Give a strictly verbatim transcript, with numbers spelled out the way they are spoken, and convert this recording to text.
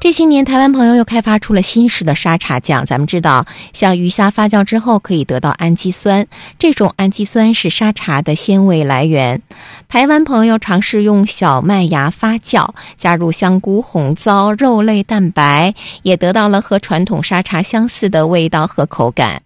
这些年台湾朋友又开发出了新式的沙茶酱。咱们知道，像鱼虾发酵之后可以得到氨基酸，这种氨基酸是沙茶的鲜味来源。台湾朋友尝试用小麦芽发酵，加入香菇、红糟、肉类蛋白，也得到了和传统沙茶相似的味道和口感。